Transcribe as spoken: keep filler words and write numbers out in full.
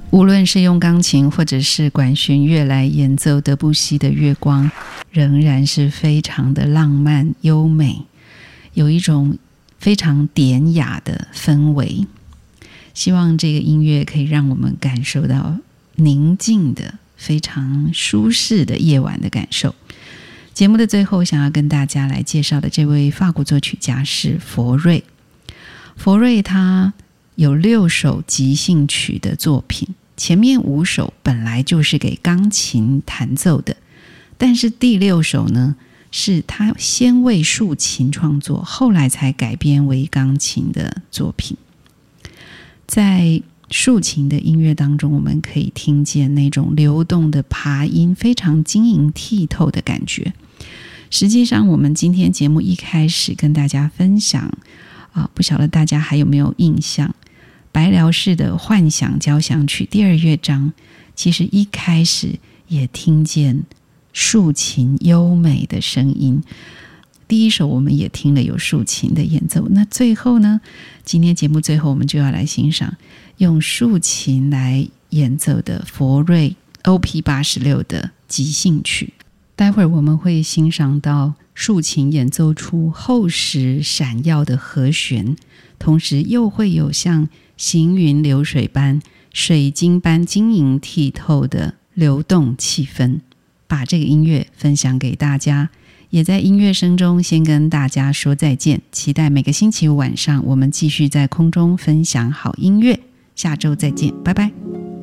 无论是用钢琴或者是管弦乐来演奏德布西的月光，仍然是非常的浪漫优美，有一种非常典雅的氛围。希望这个音乐可以让我们感受到宁静的非常舒适的夜晚的感受。节目的最后想要跟大家来介绍的这位法国作曲家是佛瑞。佛瑞他有六首即兴曲的作品，前面五首本来就是给钢琴弹奏的，但是第六首呢，是他先为竖琴创作，后来才改编为钢琴的作品。在竖琴的音乐当中，我们可以听见那种流动的爬音，非常晶莹剔透的感觉。实际上我们今天节目一开始跟大家分享、啊、不晓得大家还有没有印象，白辽士的幻想交响曲第二乐章，其实一开始也听见竖琴优美的声音。第一首我们也听了有竖琴的演奏，那最后呢，今天节目最后我们就要来欣赏用竖琴来演奏的佛瑞 O P 八十六 的即兴曲。待会儿我们会欣赏到竖琴演奏出厚实闪耀的和弦，同时又会有像行云流水般水晶般晶莹剔透的流动气氛，把这个音乐分享给大家，也在音乐声中先跟大家说再见。期待每个星期五晚上我们继续在空中分享好音乐，下周再见，拜拜。